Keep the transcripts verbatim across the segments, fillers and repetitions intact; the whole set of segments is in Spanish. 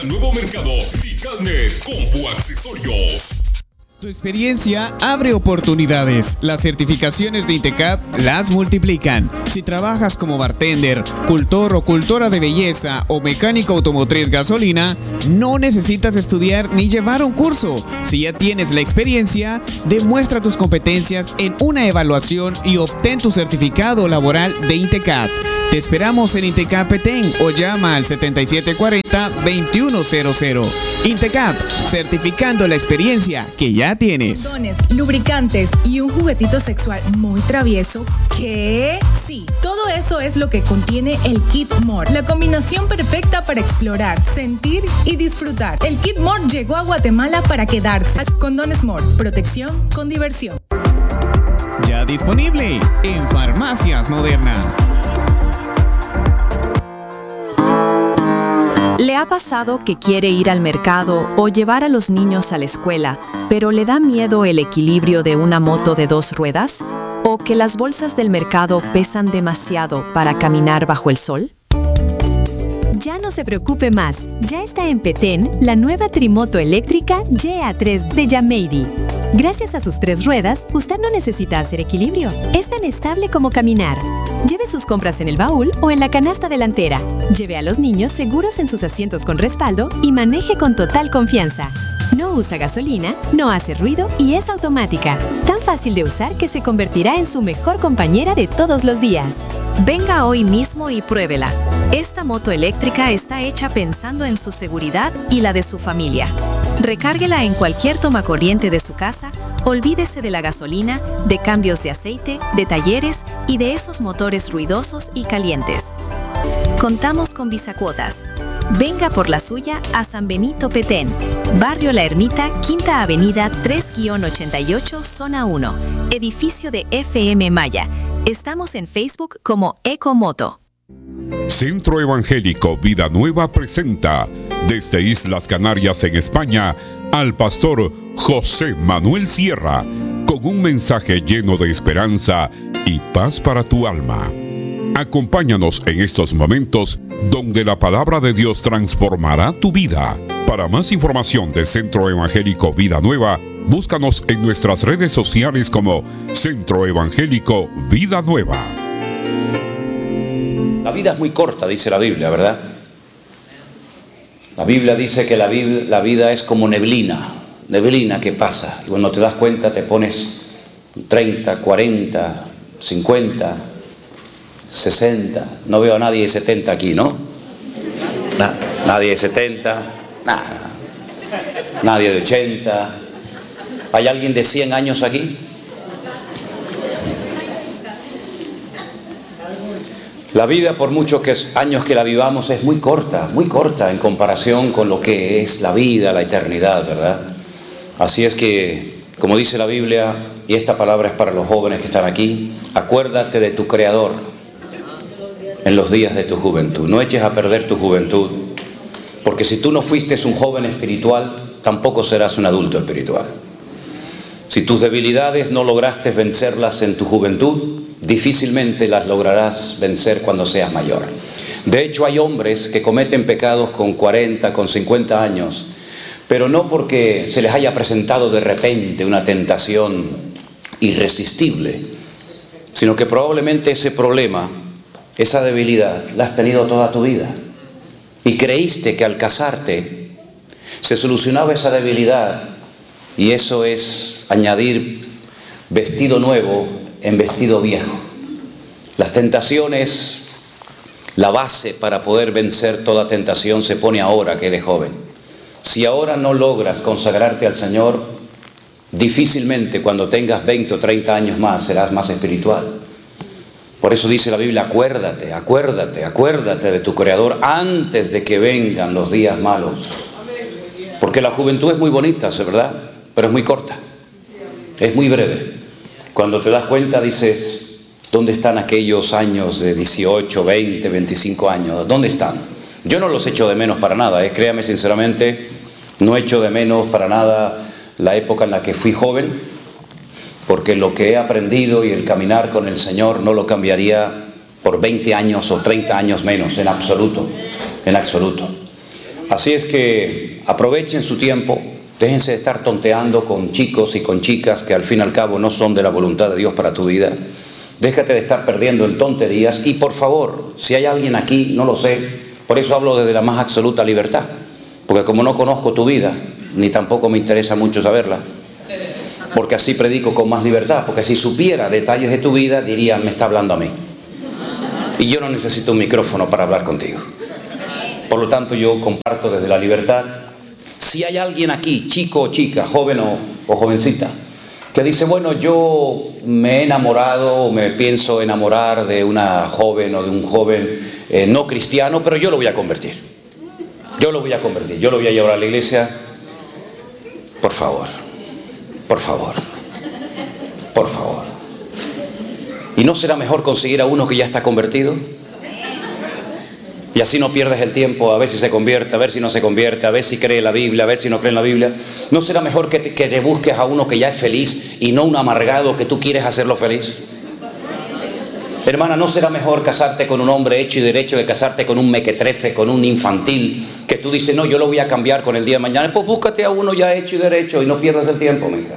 Nuevo mercado, Ticalnet, Compu Accesorios. Tu experiencia abre oportunidades. Las certificaciones de INTECAP las multiplican. Si trabajas como bartender, cultor o cultora de belleza o mecánico automotriz gasolina, no necesitas estudiar ni llevar un curso. Si ya tienes la experiencia, demuestra tus competencias en una evaluación y obtén tu certificado laboral de INTECAP. Te esperamos en INTECAP Petén o llama al setenta y siete cuarenta, veintiuno cero cero. INTECAP, certificando la experiencia que ya tienes. Condones, lubricantes y un juguetito sexual muy travieso. ¿Qué? Sí, todo eso es lo que contiene el Kit More. La combinación perfecta para explorar, sentir y disfrutar. El Kit More llegó a Guatemala para quedarse. Condones More, protección con diversión. Ya disponible en Farmacias Moderna. ¿Le ha pasado que quiere ir al mercado o llevar a los niños a la escuela, pero le da miedo el equilibrio de una moto de dos ruedas? ¿O que las bolsas del mercado pesan demasiado para caminar bajo el sol? Ya no se preocupe más, ya está en Petén la nueva trimoto eléctrica G A tres de Yameiri. Gracias a sus tres ruedas, usted no necesita hacer equilibrio. Es tan estable como caminar. Lleve sus compras en el baúl o en la canasta delantera. Lleve a los niños seguros en sus asientos con respaldo y maneje con total confianza. No usa gasolina, no hace ruido y es automática. Tan fácil de usar que se convertirá en su mejor compañera de todos los días. Venga hoy mismo y pruébela. Esta moto eléctrica está hecha pensando en su seguridad y la de su familia. Recárguela en cualquier tomacorriente de su casa, olvídese de la gasolina, de cambios de aceite, de talleres y de esos motores ruidosos y calientes. Contamos con Bisacuotas. Venga por la suya a San Benito Petén, Barrio La Ermita, Quinta Avenida tres ochenta y ocho, Zona uno, edificio de F M Maya. Estamos en Facebook como Ecomoto. Centro Evangélico Vida Nueva presenta desde Islas Canarias en España al pastor José Manuel Sierra con un mensaje lleno de esperanza y paz para tu alma. Acompáñanos en estos momentos donde la palabra de Dios transformará tu vida. Para más información de Centro Evangélico Vida Nueva, búscanos en nuestras redes sociales como Centro Evangélico Vida Nueva. La vida es muy corta, dice la Biblia, ¿verdad? La Biblia dice que la, Biblia, la vida es como neblina, neblina que pasa. Y cuando te das cuenta te pones treinta, cuarenta, cincuenta, sesenta. No veo a nadie de setenta aquí, ¿no? Na, nadie de setenta, nada. Nadie de ochenta. ¿Hay alguien de cien años aquí? La vida, por muchos que años que la vivamos, es muy corta, muy corta en comparación con lo que es la vida, la eternidad, ¿verdad? Así es que, como dice la Biblia, y esta palabra es para los jóvenes que están aquí, acuérdate de tu Creador en los días de tu juventud. No eches a perder tu juventud, porque si tú no fuiste un joven espiritual, tampoco serás un adulto espiritual. Si tus debilidades no lograste vencerlas en tu juventud, difícilmente las lograrás vencer cuando seas mayor. De hecho, hay hombres que cometen pecados con cuarenta, con cincuenta años, pero no porque se les haya presentado de repente una tentación irresistible, sino que probablemente ese problema, esa debilidad, la has tenido toda tu vida. Y creíste que al casarte se solucionaba esa debilidad, y eso es añadir vestido nuevo en vestido viejo. Las tentaciones, la base para poder vencer toda tentación se pone ahora que eres joven. Si ahora no logras consagrarte al Señor, difícilmente cuando tengas veinte o treinta años más serás más espiritual. Por eso dice la Biblia, acuérdate, acuérdate, acuérdate de tu Creador antes de que vengan los días malos. Porque la juventud es muy bonita, ¿es verdad? Pero es muy corta, es muy breve. Cuando te das cuenta dices, ¿dónde están aquellos años de dieciocho, veinte, veinticinco años? ¿Dónde están? Yo no los echo de menos para nada, ¿eh? Créame sinceramente, no echo de menos para nada la época en la que fui joven, porque lo que he aprendido y el caminar con el Señor no lo cambiaría por veinte años o treinta años menos, en absoluto, en absoluto. Así es que aprovechen su tiempo, déjense de estar tonteando con chicos y con chicas que al fin y al cabo no son de la voluntad de Dios para tu vida. Déjate de estar perdiendo en tonterías y por favor, si hay alguien aquí, no lo sé, por eso hablo desde la más absoluta libertad, porque como no conozco tu vida, ni tampoco me interesa mucho saberla, porque así predico con más libertad, porque si supiera detalles de tu vida, diría, me está hablando a mí. Y yo no necesito un micrófono para hablar contigo. Por lo tanto, yo comparto desde la libertad. Si hay alguien aquí, chico o chica, joven o, o jovencita, que dice, bueno, yo me he enamorado o me pienso enamorar de una joven o de un joven eh, no cristiano, pero yo lo voy a convertir. Yo lo voy a convertir, yo lo voy a llevar a la iglesia. Por favor, por favor, por favor. ¿Y no será mejor conseguir a uno que ya está convertido? Y así no pierdes el tiempo a ver si se convierte, a ver si no se convierte, a ver si cree la Biblia, a ver si no cree en la Biblia. ¿No será mejor que te, que te busques a uno que ya es feliz y no un amargado que tú quieres hacerlo feliz? Hermana, ¿no será mejor casarte con un hombre hecho y derecho que casarte con un mequetrefe, con un infantil, que tú dices, no, yo lo voy a cambiar con el día de mañana? Pues búscate a uno ya hecho y derecho y no pierdas el tiempo, mija.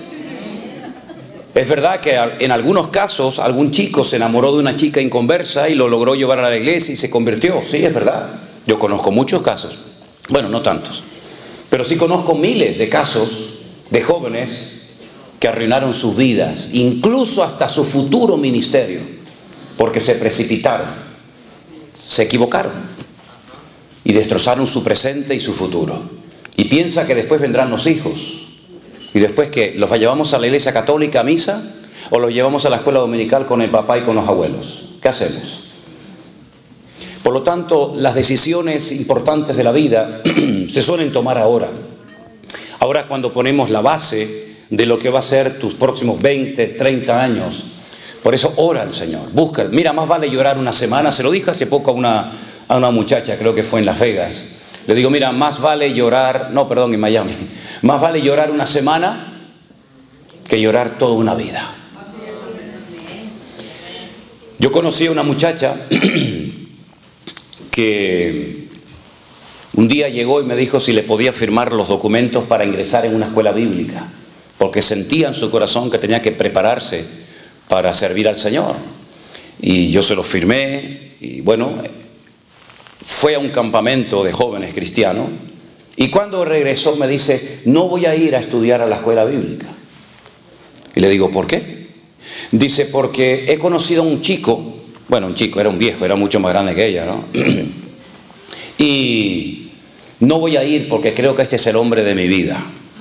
Es verdad que en algunos casos algún chico se enamoró de una chica inconversa y lo logró llevar a la iglesia y se convirtió. Sí, es verdad. Yo conozco muchos casos. Bueno, no tantos. Pero sí conozco miles de casos de jóvenes que arruinaron sus vidas, incluso hasta su futuro ministerio, porque se precipitaron, se equivocaron y destrozaron su presente y su futuro. Y piensa que después vendrán los hijos. Y después, ¿qué? ¿Los llevamos a la iglesia católica a misa o los llevamos a la escuela dominical con el papá y con los abuelos? ¿Qué hacemos? Por lo tanto, las decisiones importantes de la vida se suelen tomar ahora. Ahora es cuando ponemos la base de lo que va a ser tus próximos veinte, treinta años. Por eso ora al Señor, busca. Mira, más vale llorar una semana. Se lo dije hace poco a una, a una muchacha, creo que fue en Las Vegas. Le digo, mira, más vale llorar, no, perdón, en Miami, más vale llorar una semana que llorar toda una vida. Yo conocí a una muchacha que un día llegó y me dijo si le podía firmar los documentos para ingresar en una escuela bíblica, porque sentía en su corazón que tenía que prepararse para servir al Señor. Y yo se los firmé y bueno, fue a un campamento de jóvenes cristianos y cuando regresó me dice, no voy a ir a estudiar a la escuela bíblica. Y le digo, ¿por qué? Dice, porque he conocido a un chico, bueno, un chico, era un viejo, era mucho más grande que ella, ¿no? Y no voy a ir porque creo que este es el hombre de mi vida.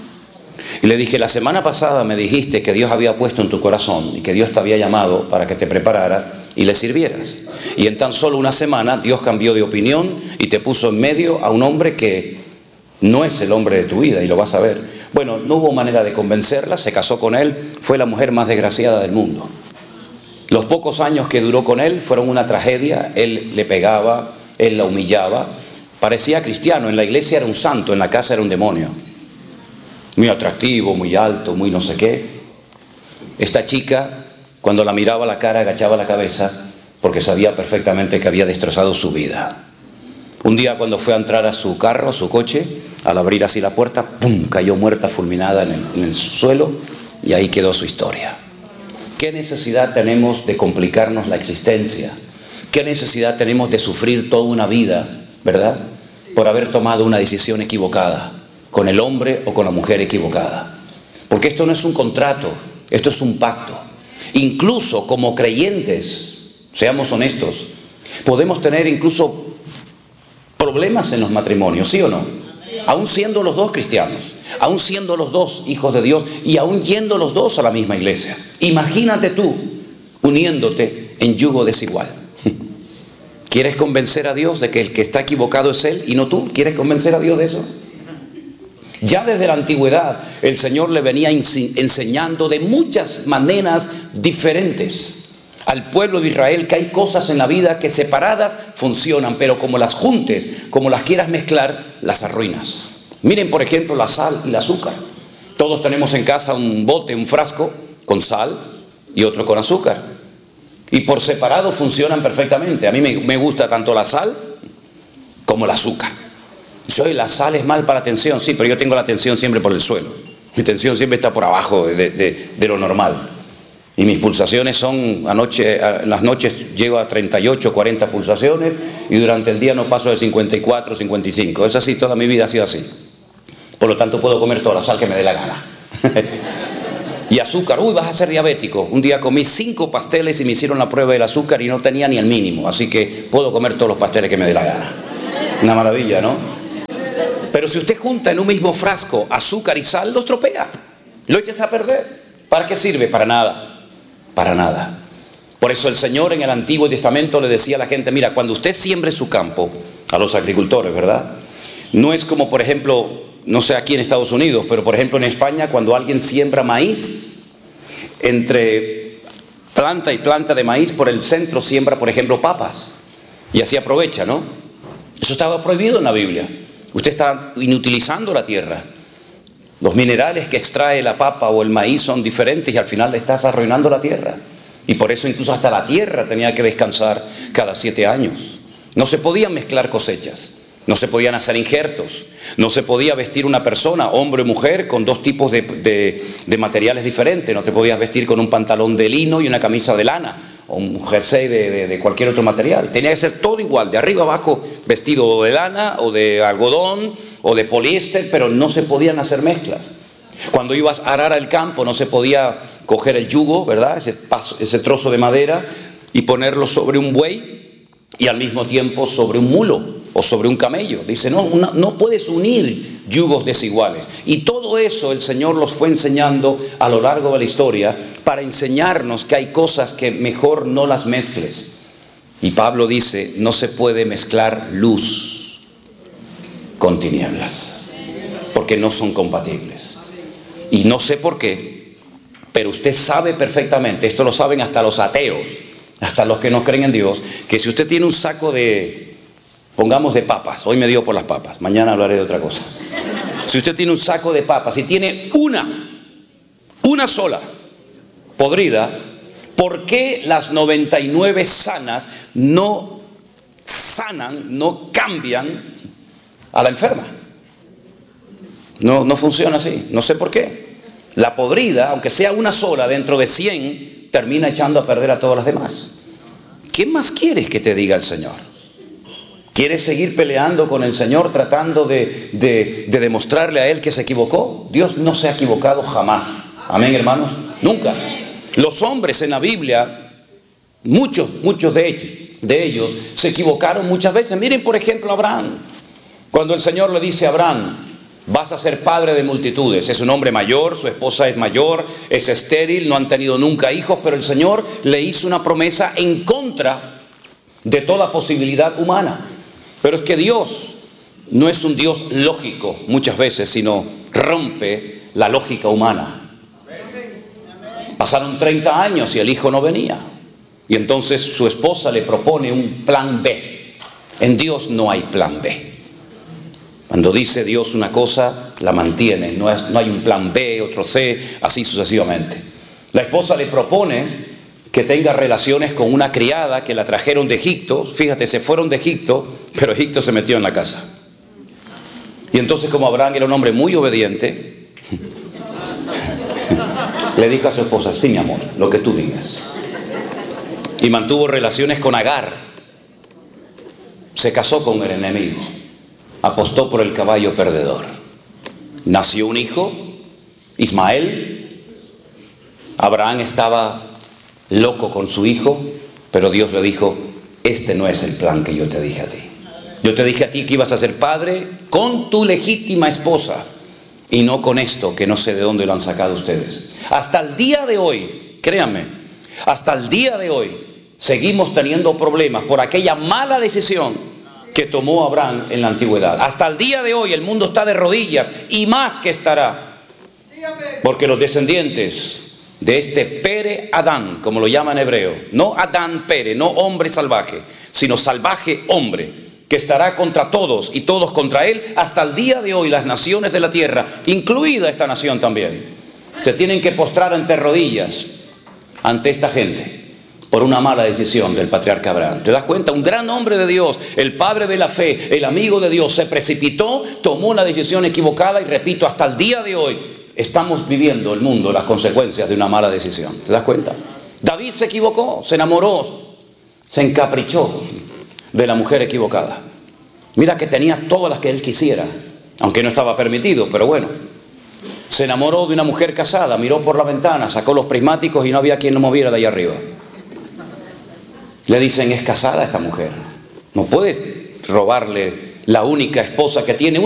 Y le dije, la semana pasada me dijiste que Dios había puesto en tu corazón y que Dios te había llamado para que te prepararas y le sirvieras. Y en tan solo una semana Dios cambió de opinión y te puso en medio a un hombre que no es el hombre de tu vida y lo vas a ver. Bueno, no hubo manera de convencerla, se casó con él, fue la mujer más desgraciada del mundo. Los pocos años que duró con él fueron una tragedia, él le pegaba, él la humillaba, parecía cristiano, en la iglesia era un santo, en la casa era un demonio. Muy atractivo, muy alto, muy no sé qué. Esta chica, cuando la miraba a la cara, agachaba la cabeza porque sabía perfectamente que había destrozado su vida. Un día cuando fue a entrar a su carro, a su coche, al abrir así la puerta, ¡pum!, cayó muerta fulminada en el, en el suelo y ahí quedó su historia. ¿Qué necesidad tenemos de complicarnos la existencia? ¿Qué necesidad tenemos de sufrir toda una vida, verdad? Por haber tomado una decisión equivocada, con el hombre o con la mujer equivocada. Porque esto no es un contrato, esto es un pacto. Incluso como creyentes, seamos honestos, podemos tener incluso problemas en los matrimonios, ¿sí o no? Aún siendo los dos cristianos, aún siendo los dos hijos de Dios y aún yendo los dos a la misma iglesia. Imagínate tú uniéndote en yugo desigual. ¿Quieres convencer a Dios de que el que está equivocado es Él y no tú? ¿Quieres convencer a Dios de eso? Ya desde la antigüedad el Señor le venía enseñando de muchas maneras diferentes al pueblo de Israel que hay cosas en la vida que separadas funcionan, pero como las juntes, como las quieras mezclar, las arruinas. Miren por ejemplo la sal y el azúcar. Todos tenemos en casa un bote, un frasco con sal y otro con azúcar. Y por separado funcionan perfectamente. A mí me, me gusta tanto la sal como el azúcar. Soy la sal es mal para la tensión. Sí, pero yo tengo la tensión siempre por el suelo. Mi tensión siempre está por abajo de, de, de lo normal. Y mis pulsaciones son, anoche, en las noches llego a treinta y ocho, cuarenta pulsaciones y durante el día no paso de cincuenta y cuatro, cincuenta y cinco. Es así, toda mi vida ha sido así. Por lo tanto puedo comer toda la sal que me dé la gana. Y azúcar, uy, vas a ser diabético. Un día comí cinco pasteles y me hicieron la prueba del azúcar y no tenía ni el mínimo. Así que puedo comer todos los pasteles que me dé la gana. Una maravilla, ¿no? Pero si usted junta en un mismo frasco azúcar y sal, lo estropea. Lo echas a perder. ¿Para qué sirve? Para nada. Para nada. Por eso el Señor en el Antiguo Testamento le decía a la gente, mira, cuando usted siembre su campo, a los agricultores, ¿verdad? No es como, por ejemplo, no sé aquí en Estados Unidos, pero por ejemplo en España, cuando alguien siembra maíz, entre planta y planta de maíz, por el centro siembra, por ejemplo, papas. Y así aprovecha, ¿no? Eso estaba prohibido en la Biblia. Usted está inutilizando la tierra. Los minerales que extrae la papa o el maíz son diferentes y al final le estás arruinando la tierra. Y por eso incluso hasta la tierra tenía que descansar cada siete años. No se podían mezclar cosechas, no se podían hacer injertos, no se podía vestir una persona, hombre o mujer, con dos tipos de, de, de materiales diferentes. No te podías vestir con un pantalón de lino y una camisa de lana o un jersey de, de, de cualquier otro material. Tenía que ser todo igual, de arriba abajo vestido de lana o de algodón o de poliéster, pero no se podían hacer mezclas. Cuando ibas a arar el campo no se podía coger el yugo, ¿verdad? Ese, paso, ese trozo de madera y ponerlo sobre un buey y al mismo tiempo sobre un mulo o sobre un camello. Dice, no, no, no puedes unir yugos desiguales. Y todo eso el Señor los fue enseñando a lo largo de la historia para enseñarnos que hay cosas que mejor no las mezcles. Y Pablo dice, no se puede mezclar luz con tinieblas, porque no son compatibles. Y no sé por qué, pero usted sabe perfectamente, esto lo saben hasta los ateos, hasta los que no creen en Dios, que si usted tiene un saco de, pongamos de papas, hoy me dio por las papas, mañana hablaré de otra cosa. Si usted tiene un saco de papas y tiene una, una sola podrida, ¿por qué las noventa y nueve sanas no sanan, no cambian a la enferma? No, no funciona así, no sé por qué. La podrida, aunque sea una sola dentro de cien, termina echando a perder a todas las demás. ¿Qué más quieres que te diga el Señor? ¿Quieres seguir peleando con el Señor tratando de, de, de demostrarle a Él que se equivocó? Dios no se ha equivocado jamás. Amén, hermanos. Nunca. Los hombres en la Biblia, muchos, muchos de ellos, de ellos se equivocaron muchas veces. Miren por ejemplo a Abraham. Cuando el Señor le dice a Abraham, vas a ser padre de multitudes. Es un hombre mayor, su esposa es mayor, es estéril, no han tenido nunca hijos, pero el Señor le hizo una promesa en contra de toda posibilidad humana. Pero es que Dios no es un Dios lógico muchas veces, sino rompe la lógica humana. Pasaron treinta años y el hijo no venía. Y entonces su esposa le propone un plan B. En Dios no hay plan B. Cuando dice Dios una cosa, la mantiene. No, es, no hay un plan B, otro C, así sucesivamente. La esposa le propone que tenga relaciones con una criada que la trajeron de Egipto. Fíjate, se fueron de Egipto, pero Egipto se metió en la casa. Y entonces, como Abraham era un hombre muy obediente, le dijo a su esposa, sí, mi amor, lo que tú digas. Y mantuvo relaciones con Agar. Se casó con el enemigo. Apostó por el caballo perdedor. Nació un hijo, Ismael. Abraham estaba loco con su hijo, pero Dios le dijo, este no es el plan que yo te dije a ti. Yo te dije a ti que ibas a ser padre con tu legítima esposa y no con esto que no sé de dónde lo han sacado ustedes. Hasta el día de hoy, créanme, hasta el día de hoy seguimos teniendo problemas por aquella mala decisión que tomó Abraham en la antigüedad. Hasta el día de hoy el mundo está de rodillas y más que estará. Porque los descendientes de este Pere Adán, como lo llaman en hebreo, no Adán Pere, no hombre salvaje, sino salvaje hombre, que estará contra todos y todos contra él, hasta el día de hoy las naciones de la tierra, incluida esta nación también, se tienen que postrar ante rodillas ante esta gente. por una mala decisión del patriarca Abraham. ¿Te das cuenta? Un gran hombre de Dios, el padre de la fe, el amigo de Dios, se precipitó, tomó una decisión equivocada y repito, hasta el día de hoy estamos viviendo el mundo las consecuencias de una mala decisión. ¿Te das cuenta? David se equivocó, se enamoró, se encaprichó de la mujer equivocada. Mira que tenía todas las que él quisiera, aunque no estaba permitido, pero bueno. Se enamoró de una mujer casada, miró por la ventana, sacó los prismáticos y no había quien lo moviera de allá arriba. Le dicen, es casada esta mujer, no puede robarle la única esposa que tiene.